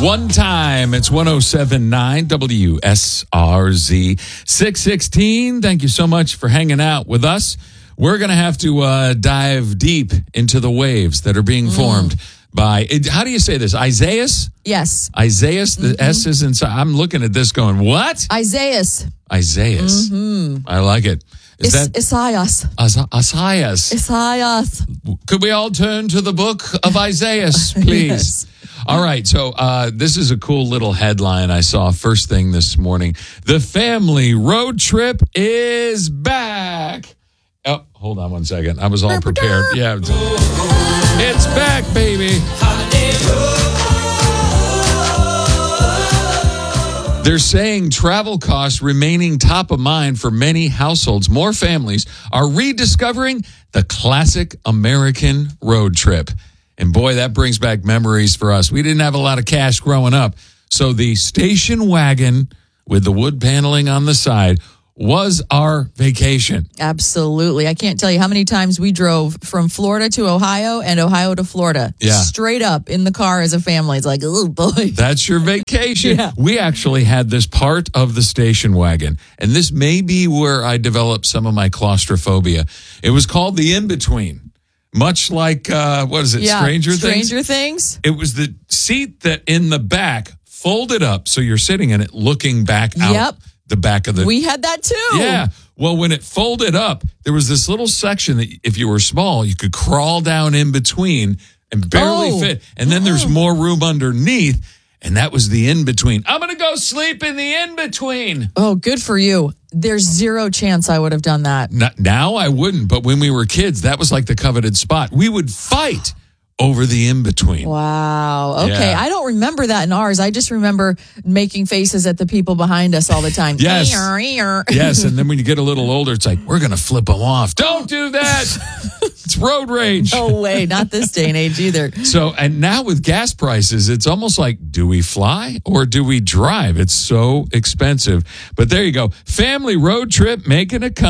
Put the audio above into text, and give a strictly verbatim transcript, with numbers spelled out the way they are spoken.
One time, it's one oh seven point nine W S R Z six sixteen. Thank you so much for hanging out with us. We're going to have to uh, dive deep into the waves that are being mm. formed by, how do you say this, Isaias? Yes. Isaias, the mm-hmm. S is inside. I'm looking at this going, what? Isaias. Isaias. Mm-hmm. I like it. Is Is- that Isaias. As- Isaias? Isaias. Could we all turn to the book of Isaias, please? Yes. All right, so uh, this is a cool little headline I saw first thing this morning. The family road trip is back. Oh, hold on one second. I was all prepared. Yeah. It's back, baby. They're saying travel costs remaining top of mind for many households. More families are rediscovering the classic American road trip. And boy, that brings back memories for us. We didn't have a lot of cash growing up. So the station wagon with the wood paneling on the side was our vacation. Absolutely. I can't tell you how many times we drove from Florida to Ohio and Ohio to Florida. Yeah. Straight up in the car as a family. It's like, oh boy. That's your vacation. Yeah. We actually had this part of the station wagon. And this may be where I developed some of my claustrophobia. It was called the in-between. Much like, uh, what is it, yeah. Stranger, Stranger Things? Things? It was the seat that in the back folded up so you're sitting in it looking back out. Yep. The back of the... We had that too. Yeah. Well, when it folded up, there was this little section that if you were small, you could crawl down in between and barely oh. fit. And then there's more room underneath. And that was the in-between. I'm going to go sleep in the in-between. Oh, good for you. There's zero chance I would have done that. Not, now I wouldn't. But when we were kids, that was like the coveted spot. We would fight over the in-between. Wow. Okay. Yeah. I don't remember that in ours. I just remember making faces at the people behind us all the time. Yes. Ear. Yes. And then when you get a little older, it's like, we're going to flip them off. Don't do that. It's road rage. No way. Not this day and age either. So, and now with gas prices, it's almost like, do we fly or do we drive? It's so expensive. But there you go. Family road trip making a comeback.